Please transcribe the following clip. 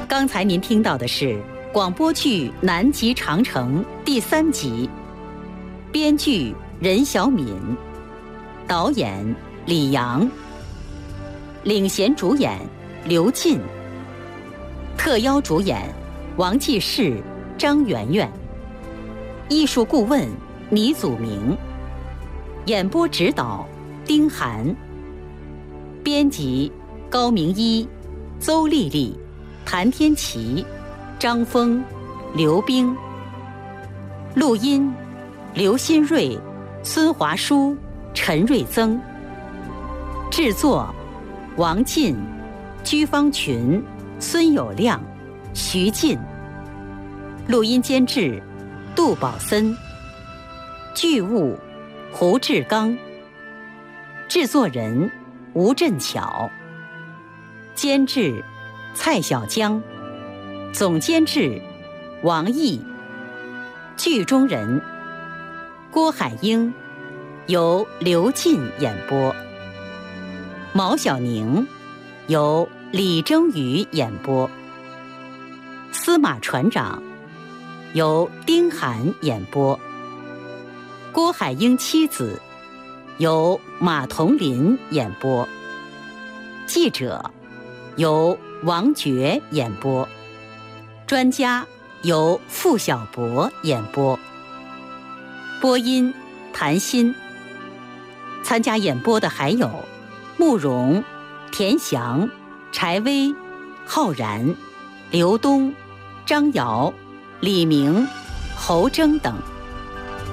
刚才您听到的是广播剧《南极长城》第3集，编剧任小敏，导演李阳，领衔主演刘进，特邀主演王继世、张媛媛，艺术顾问倪祖明，演播指导丁涵，编辑高明一、邹丽丽、谭天琪、张峰、刘冰，录音刘新瑞、孙华书、陈瑞增，制作王进、居方群、孙有亮、徐进，录音监制杜宝森，剧务胡志刚，制作人吴振巧，监制蔡小江，总监制王毅，剧中人郭海英，由刘进演播；毛小宁由李征宇演播；司马船长由丁涵演播；郭海英妻子由马同林演播；记者由王觉演播；专家由付小博演播；播音谭鑫。参加演播的还有慕容、田翔、柴薇、浩然、刘东、张瑶、李明、侯征等。